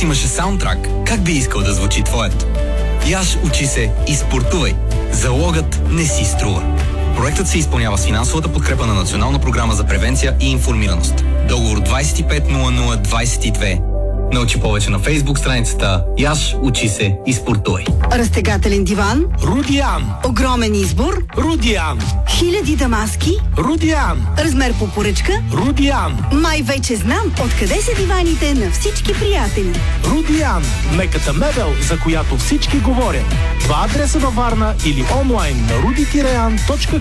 имаше саундтрак, как би искал да звучи твоето? Яш, учи се и спортувай. Залогът не си струва. Проектът се изпълнява с финансовата подкрепа на Национална програма за превенция и информираност. Договор 250022. Научи повече на Фейсбук страницата Яш, учи се и спортувай. Разтегателен диван? Рудиан. Огромен избор? Рудиан. Хиляди дамаски? Рудиан. Размер по поръчка? Рудиан. Май вече знам откъде са диваните на всички приятели. Рудиан. Меката мебел, за която всички говорят. Два адреса във Варна или онлайн на rudi-an.com.